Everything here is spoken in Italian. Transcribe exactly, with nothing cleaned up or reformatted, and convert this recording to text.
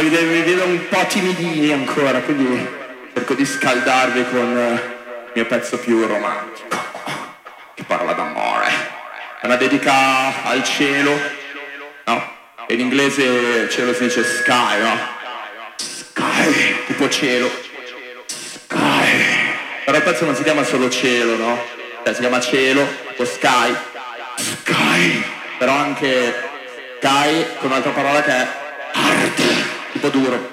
mi vedo, mi vedo un po' timidini ancora, quindi cerco di scaldarvi con il mio pezzo più romantico, che parla d'amore. È una dedica al cielo, no? In inglese cielo si dice sky, no? Sky, tipo cielo. Sky. Però il pezzo non si chiama solo cielo, no? Cioè si chiama cielo o sky. Sky. Però anche sky con un'altra parola che è hard, tipo duro.